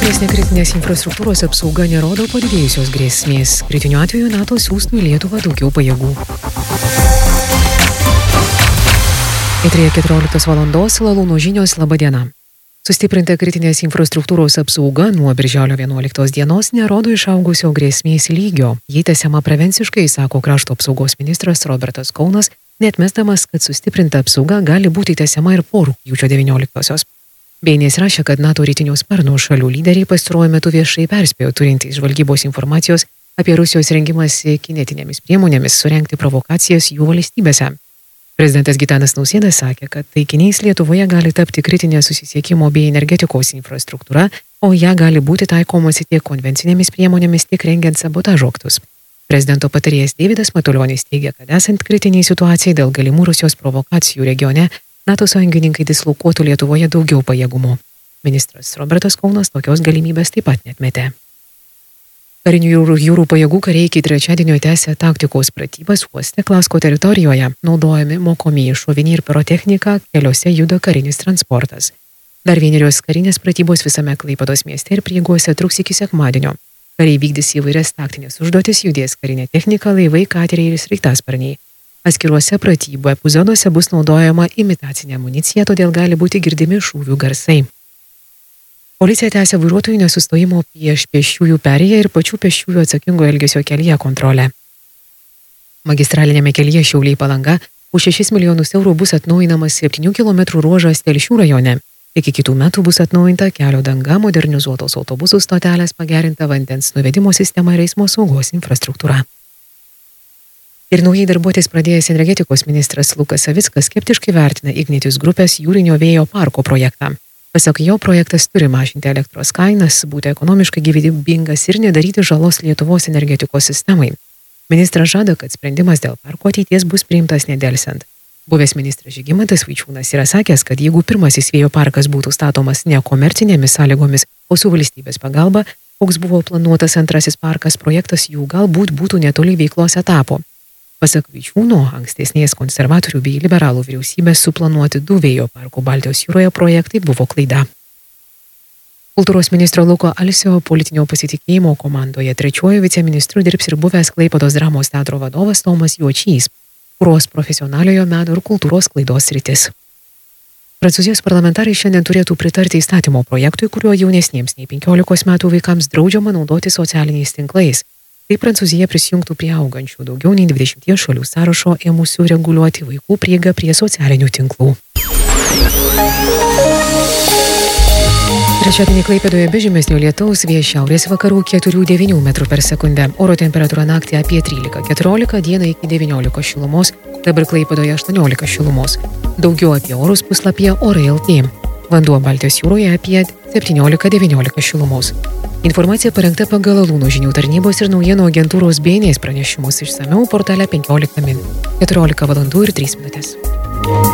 Efektyvesnė kritinės infrastruktūros apsauga nerodo padidėjusios grėsmės. Kritiniu atveju NATO siųstų į Lietuvą daugiau pajėgų. Eteryje 14 valandos Lalūno žinios, laba diena. Sustiprinta kritinės infrastruktūros apsauga nuo birželio 11 dienos nerodo išaugusio grėsmės lygio. Ji tęsiama prevenciškai, sako krašto apsaugos ministras Robertas Kaunas, neatmesdamas, kad sustiprinta apsauga gali būti tęsiama ir po rugpjūčio 19-osios. Beinės rašė, kad NATO rytinio sparno šalių lyderiai pastaruoju metu viešai perspėjo turintys žvalgybos informacijos apie Rusijos rengimąsi kinetinėmis priemonėmis surengti provokacijas jų valstybėse. Prezidentas Gitanas Nausėda sakė, kad taikiniais Lietuvoje gali tapti kritinė susisiekimo bei energetikos infrastruktūra, o ją gali būti taikomasi tiek konvencinėmis priemonėmis, tiek rengiant sabotažo aktus. Prezidento patarėjas Deividas Matulionis teigia, kad esant kritiniai situacijai dėl galimų Rusijos provokacijų regione, NATO sąjungininkai dislokuotų Lietuvoje daugiau pajėgumų. Ministras Robertas Kaunas tokios galimybės taip pat neatmetė. Karinių jūrų pajėgų kariai iki trečiadienio tęsė taktikos pratybas uoste Klasko teritorijoje, naudojami mokomieji šoviniai ir pirotechnika, keliuose juda karinis transportas. Dar vienerios karinės pratybos visame Klaipėdos mieste ir prieigose truks iki sekmadienio. Kariai vykdys įvairias taktinės užduotis, judės karinė technika, laivai, kateriai ir sraigtasparniai. Atskiruose pratybų epizoduose bus naudojama imitacinė amunicija, todėl gali būti girdimi šūvių garsai. Policija tęsia vairuotojų nesustojimo prieš pėsčiųjų perėją ir pačių pėsčiųjų atsakingo elgesio kelyje kontrolę. Magistralinėme kelyje Šiauliai-Palanga už 6 milijonus eurų bus atnaujinamas 7 km ruožas Telšių rajone. Iki kitų metų bus atnaujinta kelio danga, modernizuotos autobusų stotelės, pagerinta vandens nuvedimo sistema ir eismo saugos infrastruktūra. Ir naujai darbuotis pradėjęs energetikos ministras Lukas Savickas skeptiškai vertina Ignitis grupės jūrinio vėjo parko projektą. Pasak jo, projektas turi mažinti elektros kainas, būti ekonomiškai gyvybingas ir nedaryti žalos Lietuvos energetikos sistemai. Ministras žada, kad sprendimas dėl parko ateities bus priimtas nedelsiant. Buvęs ministras Žygimantas Vaičiūnas yra sakęs, kad jeigu pirmasis vėjo parkas būtų statomas ne komercinėmis sąlygomis, o su valstybės pagalba, koks buvo planuotas antrasis parkas, projektas jų galbūt būtų netoli veiklos etapo. Pasak Vaičiūno, ankstesnės konservatorių bei liberalų vyriausybės suplanuoti 2 vėjo parkų Baltijos jūroje projektai buvo klaida. Kultūros ministro Luko Alsio politinio pasitikėjimo komandoje trečiuoju viceministru dirbs ir buvęs Klaipėdos dramos teatro vadovas Tomas Juočys, kuros profesionaliojo meno ir kultūros sklaidos sritis. Prancūzijos parlamentarai šiandien turėtų pritarti įstatymo projektui, kuriuo jaunesniems nei 15 metų vaikams draudžiama naudoti socialiniais tinklais. Tai Prancūzija prisijungtų prie augančių daugiau nei 20 šalių sąrašo ėmusių reguliuoti vaikų prieigą prie socialinių tinklų. Trečiadienį Klaipėdoje be žymesnio lietaus, vėjas šiaurės vakarų 4–9 metrų per sekundę. Oro temperatūra naktį apie 13–14, dieną iki 19 šilumos, dabar Klaipėdoje 18 šilumos. Daugiau apie orus puslapyje Orai LT. Vanduo Baltijos jūroje apie 17–19 šilumos. Informacija parengta pagal Lalūno žinių tarnybos ir naujienų agentūros Beinės pranešimus, išsamiau portale 15 min. 14 valandų ir 3 minutės.